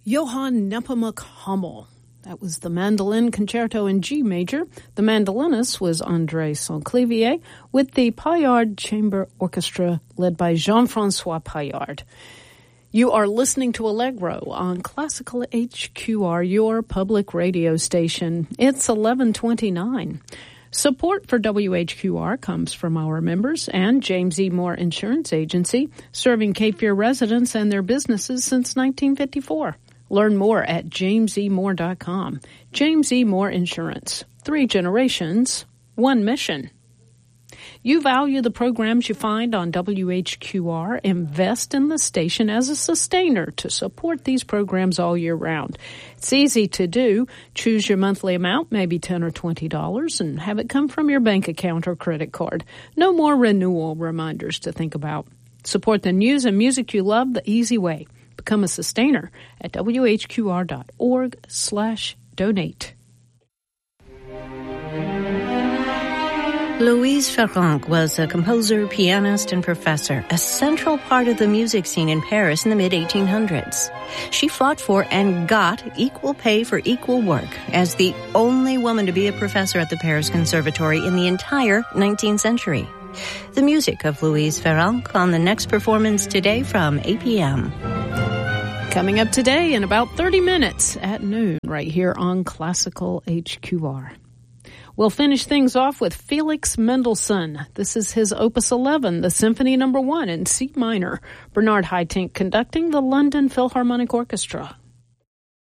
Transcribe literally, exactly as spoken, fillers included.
Johann Nepomuk Hummel. That was the mandolin concerto in G major. The mandolinist was André Saint-Clavier with the Paillard Chamber Orchestra led by Jean-François Paillard. You are listening to Allegro on Classical H Q R, your public radio station. It's eleven twenty-nine. Support for W H Q R comes from our members and James E. Moore Insurance Agency, serving Cape Fear residents and their businesses since nineteen fifty-four. Learn more at james e moore dot com. James E. Moore Insurance. Three generations, one mission. You value the programs you find on W H Q R. Invest in the station as a sustainer to support these programs all year round. It's easy to do. Choose your monthly amount, maybe ten dollars or twenty dollars, and have it come from your bank account or credit card. No more renewal reminders to think about. Support the news and music you love the easy way. Become a sustainer at w h q r dot org slash donate. Louise Farrenc was a composer, pianist, and professor, a central part of the music scene in Paris in the mid eighteen hundreds. She fought for and got equal pay for equal work as the only woman to be a professor at the Paris Conservatory in the entire nineteenth century. The music of Louise Farrenc on the next performance today from eight p.m. Coming up today in about thirty minutes at noon right here on Classical H Q R. We'll finish things off with Felix Mendelssohn. This is his Opus eleven, the Symphony Number one in C minor. Bernard Haitink conducting the London Philharmonic Orchestra.